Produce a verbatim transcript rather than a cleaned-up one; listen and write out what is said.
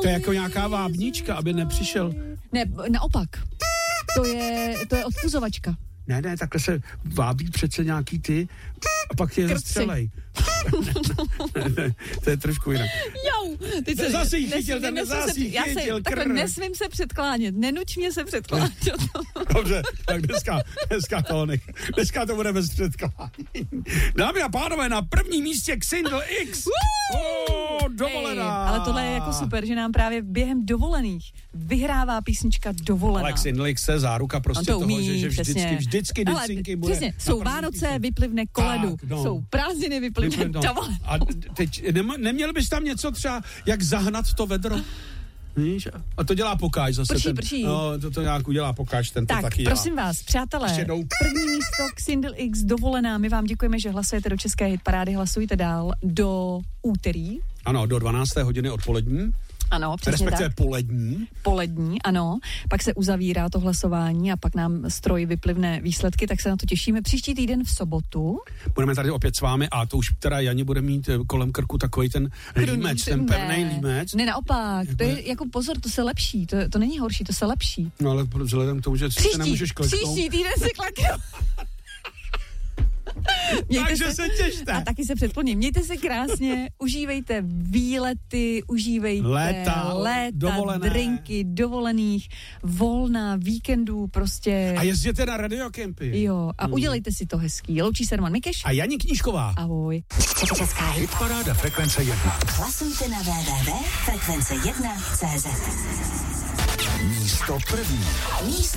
To je jako nějaká vábnička, aby nepřišel. Ne, naopak. To je, to je odpuzovačka. Ne, ne, takhle se vábí přece nějaký ty a pak je zastřelej. ne, ne, to je trošku jinak. Jau, ty se, zase jí chytil, ten nesmím zase jí já se, chytil, takhle krr. nesmím se předklánět, nenuč mě se předklánět. Dobře, tak dneska, dneska to nech, dneska to bude bez předklání. Dámy a pánové, na prvním místě Xindl X. Oh, dovolená. Ej, ale tohle je jako super, že nám právě během dovolených vyhrává písnička Dovolená. Ale Xindl X je záruka prostě to umí, toho, že, že vždycky, přesně. vždycky Dycinky bude. Přesně, jsou Vánoce, písně. Vyplivne koledu, tak, no. Jsou prázdniny, vyplivne no. Dovolená. A teď nem, neměl bys tam něco třeba, jak zahnat to vedro? Víš? A to dělá Pokáč zase. Prší, ten, prší. No, to, to nějak udělá Pokáč, ten tak, to taky prosím dělá. vás, přátelé, první místo Xindl X Dovolená. My vám děkujeme, že hlasujete do České hitparády, hlasujte dál do úterý. Ano, do dvanácté hodiny odpolední. Ano, přesně respektive tak. polední. Polední, ano. Pak se uzavírá to hlasování a pak nám stroj vyplivne výsledky, tak se na to těšíme. Příští týden v sobotu. Budeme tady opět s vámi a to už teda Jani bude mít kolem krku takový ten límec, ten pevnej límec. Ne, naopak, to je jako pozor, to se lepší, to, to není horší, to se lepší. No ale vzhledem k tomu, že příští, se nemůžeš kleknout. Příští týden se kleknu. Takže se, se těšte. A taky se předplním. Mějte se krásně, užívejte výlety, užívejte léta, léta dovolené. drinky, dovolených, volna, víkendů, prostě. A jezděte na radiokempy. Jo, a hmm. udělejte si to hezký. Loučí se Roman Mikeš. A Jani Knížková. Ahoj. Česká hitparáda Frekvence jedna. Hlasujte na w w w tečka frekvence jedna tečka cé zet. Místo první. Místo